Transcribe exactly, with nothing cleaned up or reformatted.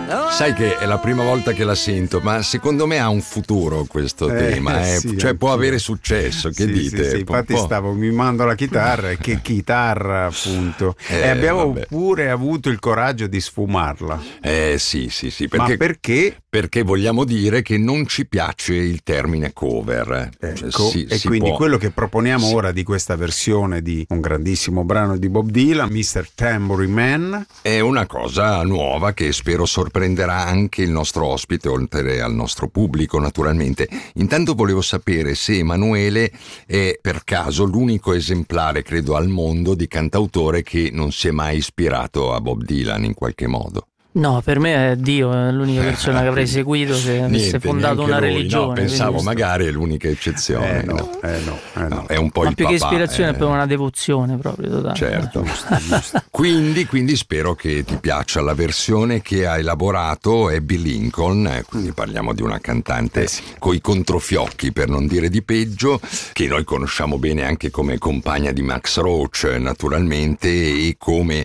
Sai che è la prima volta che la sento, ma secondo me ha un futuro questo Eh, tema, eh. sì, Cioè può anch'io. avere successo, che Sì, dite? sì, sì, Po- infatti po- stavo mimando la chitarra e che chitarra appunto. Eh, e abbiamo vabbè. pure avuto il coraggio di sfumarla. Eh sì, sì, sì, Ma perché, perché? perché vogliamo dire che non ci piace il termine cover. Cioè, Ecco, si- e si quindi può- quello che proponiamo sì. ora di questa versione di un grandissimo brano di Bob Dylan, mister Tambourine Man. È una cosa nuova che spero sorprenderà anche il nostro ospite, oltre al nostro pubblico naturalmente. Intanto volevo sapere se Emanuele è per caso l'unico esemplare, credo, al mondo di cantautore che non si è mai ispirato a Bob Dylan in qualche modo. No, per me è Dio, è l'unica persona che avrei seguito se avesse Niente, fondato neanche una lui. religione. No, pensavo quindi- magari è l'unica eccezione. Eh no, eh no, eh No, no. è un po' Ma il più che papà, ispirazione eh. è proprio una devozione proprio totale. Certo. quindi, quindi spero che ti piaccia la versione che ha elaborato Abby Lincoln, eh, quindi parliamo di una cantante Eh sì. coi controfiocchi, per non dire di peggio, che noi conosciamo bene anche come compagna di Max Roach, naturalmente, e come